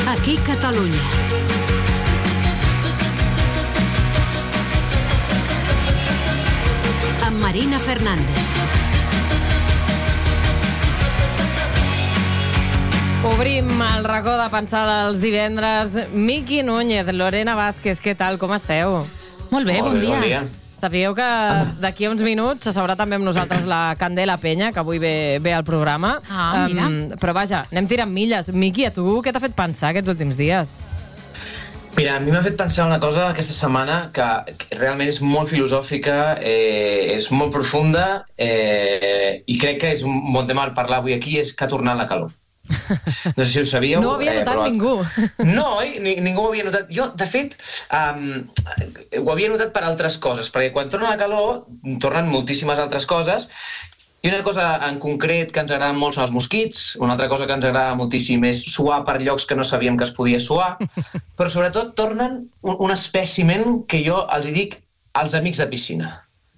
Aquí Catalunya. Amb Marina Fernández. Obrim el racó de pensar dels divendres. Miqui Núñez, Lorena Vázquez, què tal, com esteu? Molt bé, bon dia. Sabíeu que d'aquí a uns minuts s'asseurà també amb nosaltres la Candela Peña, que avui ve al programa. Mira. Però vaja, anem tirant milles. Miqui, a tu què t'ha fet pensar aquests últims dies? Mira, a mi m'ha fet pensar una cosa aquesta setmana que realment és molt filosòfica, és molt profunda i crec que és un bon tema per parlar avui aquí, és que ha tornat la calor. No sé si ho sabíeu. No ho havia notat ningú. No, ningú ho havia notat. Jo, de fet, ho havia notat per altres coses, perquè quan torna la calor, tornen moltíssimes altres coses, i una cosa en concret que ens agrada molt són els mosquits, una altra cosa que ens agrada moltíssim és suar per llocs que no sabíem que es podia suar, però sobretot tornen un espècimen que jo els hi dic als amics de piscina.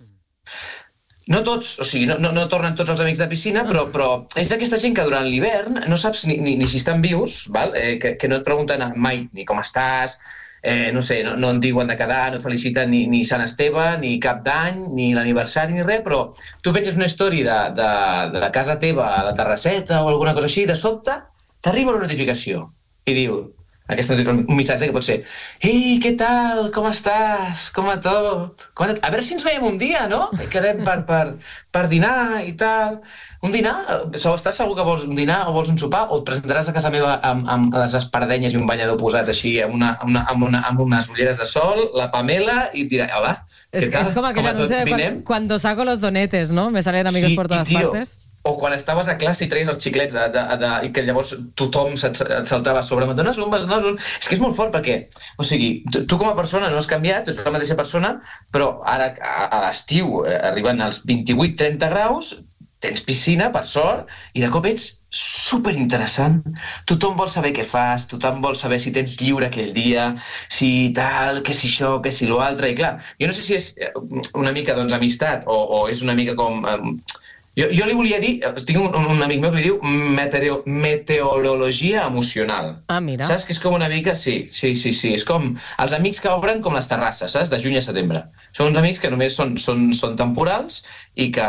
No tots, o sigui, no tornen tots els amics de piscina, però és d'aquesta gent que durant l'hivern no saps ni si estan vius, val? Que no et pregunten mai ni com estàs, no sé, no et diuen de quedar, no et feliciten ni Sant Esteve, ni cap d'any, ni l'aniversari, ni res, però tu penses una història de casa teva a la terrasseta o alguna cosa així, de sobte t'arriba una notificació i diu, un missatge que pot ser «Ei, què tal? Com estàs? Com va tot? A veure si ens veiem un dia, no? Quedem per dinar i tal». Un dinar? Estàs segur que vols un dinar o vols un sopar? O et presentaràs a casa meva amb les espardenyes i un banyador posat així amb unes ulleres de sol, la Pamela, i et dirà «Hola, què tal? És com aquell anunci de cuando saco los donetes, ¿no? Me salen amigos por todas partes». O quan estaves a classe i treies els xiclets i que llavors tothom et saltava a sobre. Me dones un, me dones un... És que és molt fort perquè, o sigui, tu com a persona no has canviat, ets la mateixa persona, però ara a l'estiu arriben als 28-30 graus, tens piscina, per sort, i de cop ets superinteressant. Tothom vol saber què fas, tothom vol saber si tens lliure aquell dia, si tal, que si això, que si l'altre, i clar, jo no sé si és una mica, doncs, amistat o és una mica com... Jo li volia dir, tinc un amic meu que li diu meteorologia emocional. Ah, mira. Saps que és com una mica... Sí, és com els amics que obren com les terrasses, saps? De juny a setembre. Són uns amics que només són temporals i que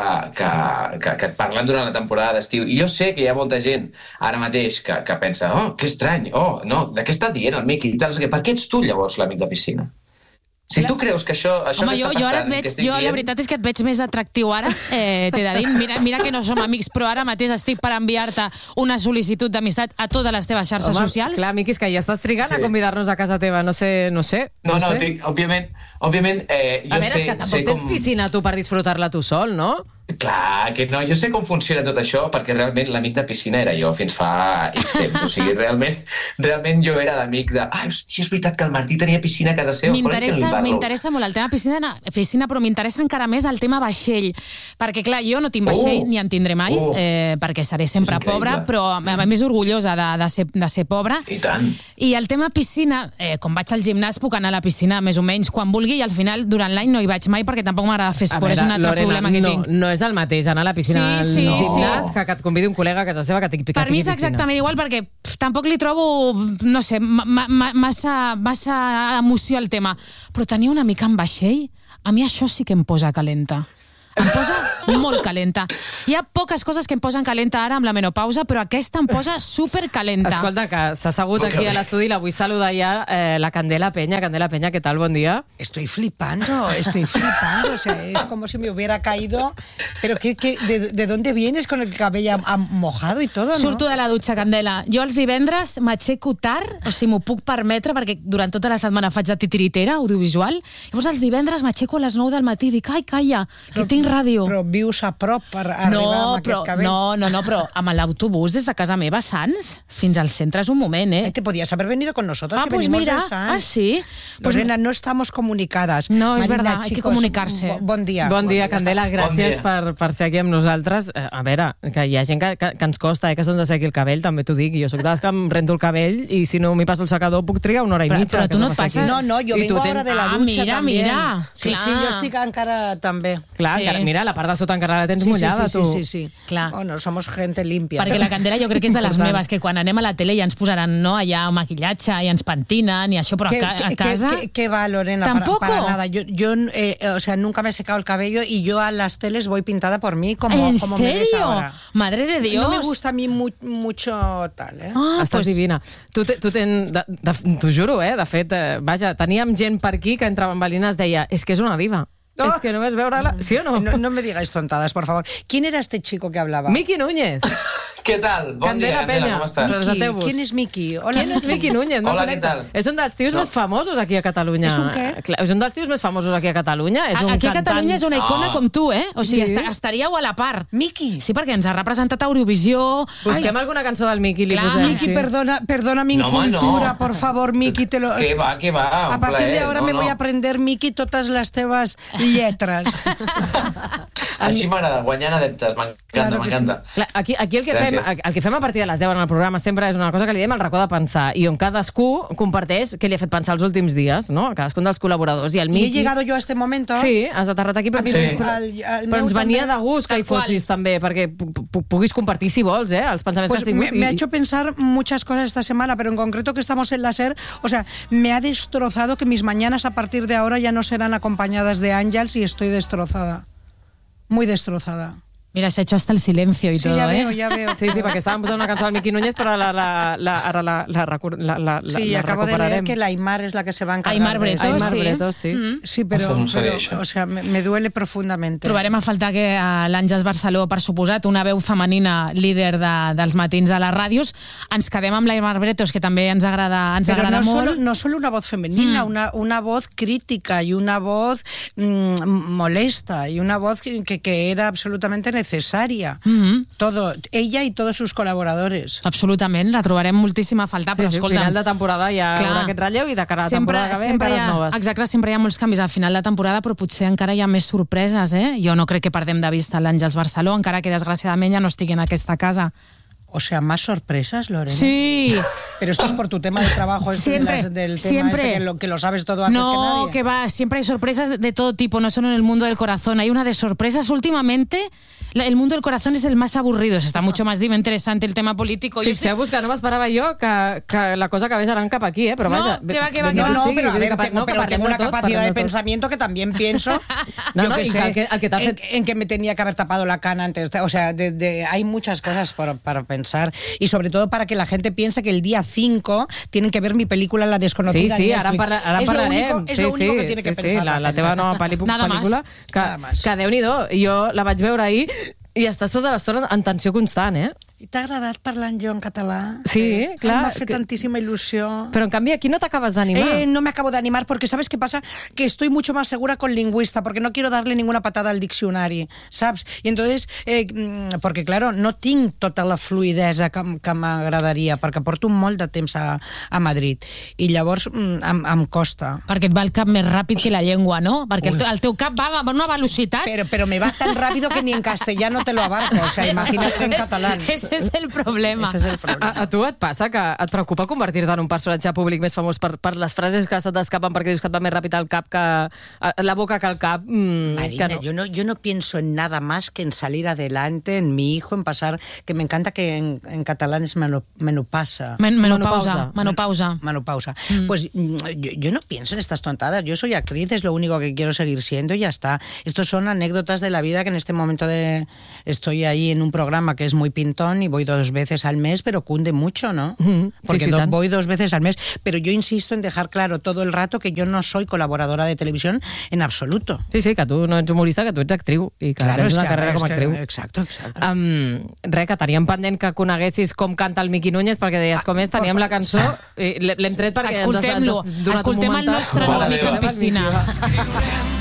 et parlen durant la temporada d'estiu. I jo sé que hi ha molta gent ara mateix que pensa «Oh, que estrany, oh, no, de què està dient el Miqui?» Per què ets tu, llavors, l'amic de piscina? Si tu creus que això home, que està passant... Jo ara et veig, la veritat és que et veig més atractiu ara, t'he de dir. Mira que no som amics, però ara mateix estic per enviar-te una sol·licitud d'amistat a totes les teves xarxes socials. Clar, Miqui, és que ja estàs trigant a convidar-nos a casa teva, no sé. No, òbviament, jo sé... A veure, és que tampoc tens piscina tu per disfrutar-la tu sol, no? Clar que no, jo sé com funciona tot això perquè realment l'amic de piscina era jo fins fa X temps, o sigui, realment jo era l'amic de hòstia, és veritat que el Martí tenia piscina a casa seva. M'interessa molt el tema piscina, però m'interessa encara més el tema vaixell, perquè clar, jo no tinc vaixell ni en tindré mai, perquè seré sempre pobra, però a més orgullosa de ser pobra. I tant. I el tema piscina, com vaig al gimnàs puc anar a la piscina més o menys quan vulgui i al final durant l'any no hi vaig mai perquè tampoc m'agrada fer esport, és un altre problema que tinc. No és el mateix anar a la piscina al gimnàs que et convidi un col·lega a casa seva que tingui piscina. Per mi és exactament igual perquè tampoc li trobo, no sé, massa emoció al tema. Però tenir una mica en vaixell, a mi això sí que em posa calenta. Em posa molt calenta. Hi ha poques coses que em posen calenta ara amb la menopausa, però aquesta em posa supercalenta. Escolta, que s'ha assegut aquí a l'estudi i la vull saludar ja la Candela Peña. Candela Peña, ¿qué tal? Bon dia. Estoy flipando, o sea, es como si me hubiera caído. Pero ¿de dónde vienes con el cabello mojado y todo, no? Surto de la dutxa, Candela. Jo els divendres m'aixeco tard, o sigui, m'ho puc permetre, perquè durant tota la setmana faig de titiritera audiovisual. Llavors els divendres m'aixeco a les 9 del matí i dic, ai, calla, que tinc ràdio. Però vius a prop per arribar amb aquest cabell? No, però amb l'autobús des de casa meva, Sants, fins al centre és un moment, Te podías haber venido con nosotros, que pues venimos mira, de Sants. Sí. Lorena, no estamos comunicadas. No, és Marina, verdad, hay que comunicarse. Bon dia. Bon dia, Candela, gràcies per ser aquí amb nosaltres. A veure, que hi ha gent que ens costa, que se'ns assequi el cabell, també t'ho dic. Jo soc de les que em rento el cabell i si no m'hi passo el secador puc trigar una hora i mitja. Però tu no et passes. No, jo vengo ahora de la dutxa també. Mira. Sí, jo estic encara també. Clar, sí. mira, la part de sota encara la tens mullada, tu. Sí. Clar. Bueno, somos gente limpia. Perquè la Candela jo crec que és de les meves, que quan anem a la tele ja ens posaran, no, allà maquillatge, i ens pentinen i això, però a casa... ¿Qué va, Lorena? ¿Tampoco? Para nada. Yo o sea, nunca me he secado el cabello y yo a las teles voy pintada por mí como ¿En me ves serio? ahora. Madre de Dios. No me gusta a mí mucho tal, ¿eh? Ah, Estàs divina. Tu tens... T'ho juro, de fet, vaja, teníem gent per aquí que entre bambalines deia és que és una diva. Oh. És que només veure-la... ¿Sí o no? No me digáis tontadas, por favor. ¿Quién era este chico que hablaba? Miki Núñez. Què tal? Bon dia, Candela, com estàs? Presenteu-vos. ¿Quién es Miki? Hola. ¿Quién es Miki Núñez? No Hola, conecto. què tal? És un dels tios més famosos aquí a Catalunya. És un què? És un dels tios més famosos aquí a Catalunya. És un Aquí a cantant... Catalunya és una icona com tu, O sigui, Sí. estaríeu a la part. Miki. Sí, perquè ens ha representat a Eurovisió. Busquem alguna cançó del Miki i li Clar. posem. Miki, sí. perdona mi No, home, incultura, no. por favor, Miki. Què va, A un partir de plaer. ahora me voy a aprender, Miki, totes les teves lletres. Així m'agrada, guanyant adeptes, m'encanta, Claro que m'encanta. Clar, aquí el que fem a partir de les 10 en el programa sempre és una cosa que li diem el racó de pensar i on cadascú comparteix què li ha fet pensar els últims dies, no? Cadascun dels col·laboradors. I el ¿Y Miki... he llegado yo a este momento? Sí, has aterrat aquí, però, Sí. però ens venia de gust que hi fossis també, perquè puguis compartir, si vols, els pensaments Pues que has tingut. me ha hecho pensar muchas cosas esta semana, pero en concreto que estamos en la SER, o sea, me ha destrozado que mis mañanas a partir de ahora ya no serán acompañadas de Ángels y estoy destrozada. Muy destrozada. Mira, se ha hecho hasta el silencio y Sí, todo, ya veo. Sí, perquè estàvem posant una cançó del Miki Núñez, però ara la Sí, acabo de leer que la Aimar es la que se va a encargar Aimar de Bretos, eso. Aimar sí. Bretos, sí. Sí, pero, No sabia això. o sea, me duele profundamente. Trobarem a faltar que l'Àngels Barceló, per suposat, una veu femenina líder dels matins a les ràdios. Ens quedem amb l'Aimar Bretos, que també ens agrada Pero molt. no solo una voz femenina, una voz crítica y una voz molesta y una voz que era absolutamente necesaria. Todo, ella y todos sus colaboradores. Absolutament, la trobarem moltíssim a faltar, però Sí, escolta... final de temporada hi ha aquest relleu i de cara a la temporada que ve encara noves. Exacte, sempre hi ha molts canvis al final de temporada, però potser encara hi ha més sorpreses, Jo no crec que perdem de vista l'Àngels Barceló, encara que desgraciadament ja no estigui en aquesta casa. O sea, más sorpresas, Lorena. Sí. Pero esto es por tu tema de trabajo, Siempre, del siempre. tema que lo sabes todo antes que No, nadie. que va, siempre hay sorpresas de todo tipo, no solo en el mundo del corazón. Hay una de sorpresas últimamente. El mundo del corazón es el más aburrido. Está mucho más interesante el tema político. Fixeu-vos que no m'esperava jo que la cosa acabés anant cap aquí, però No, vaja... que va. No, Sí, pero a vull dir ver, que tengo una de tot, capacidad de parlem tot. pensamiento que también pienso, No, yo no, que y sé, que el que t'ha fet- en que me tenía que haber tapado la cana antes. O sea, hay muchas cosas para pensar y sobre todo para que la gente piense que el día 5 tienen que ver mi película La desconocida. Sí, en ara en Netflix. parlarem. Es lo único que tiene que pensar la teva nova Nada pel·lícula, Nada más. que Déu-n'hi-do, jo la vaig veure ahir i estàs tota l'estona en tensió constant, T'ha agradat parlant jo en català? Sí, clar. M'ha fet tantísima ilusión. Però en canvi aquí no t'acabes d'animar. No me acabo de animar porque ¿sabes qué pasa? Que estoy mucho más segura con lingüista porque no quiero darle ninguna patada al diccionari, saps? I entonces, porque claro, no tinc tota la fluidesa que m'agradaria perquè porto molt de temps a Madrid i llavors em costa. Perquè et va el cap més ràpid que la llengua, no? Perquè el teu cap va a una velocitat... Pero me va tan rápido que ni en castellano te lo abarco, o sea, imagínate en catalán. Ese es el problema. Ese es el problema. A tu et passa que et preocupa convertir-te en un personatge públic més famós per les frases que se t'escapen perquè dius que et va més ràpid al cap que la boca que el cap? Marina, que no. yo no pienso en nada más que en salir adelante, en mi hijo, en pasar, que me encanta que en catalán es menopausa. Menopausa. Menopausa. Pues yo no pienso en estas tontadas. Yo soy actriz, es lo único que quiero seguir siendo y ya está. Estos son anécdotas de la vida que en este momento estoy ahí en un programa que es muy pintón y voy 2 veces al mes, pero cunde mucho, ¿no? Porque sí, voy 2 veces al mes. Pero yo insisto en dejar claro todo el rato que yo no soy colaboradora de televisión en absoluto. Sí, que tu no ets humorista, que tu ets actriu i que tens una carrera com a actriu. Exacto. Que teníem pendent que coneguessis com canta el Miki Núñez, perquè deies com és, teníem la cançó, l'hem tret perquè Escoltem-lo. ens has donat un Escoltem el momental. nostre nou Mica en Déu. piscina.